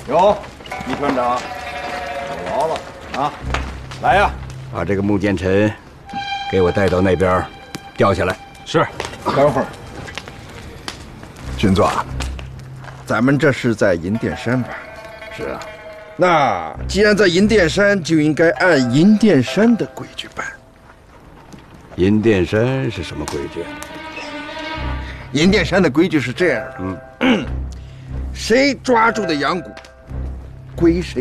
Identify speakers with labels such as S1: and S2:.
S1: 哟，李团长，有劳了啊！来呀，
S2: 把这个穆剑臣给我带到那边吊下来。
S1: 是。等会儿，
S3: 军座，咱们这是在银殿山吧？
S2: 是啊。
S3: 那既然在银殿山，就应该按银殿山的规矩办。
S2: 银殿山是什么规矩？
S3: 银殿山的规矩是这样的：谁抓住的羊骨，归谁。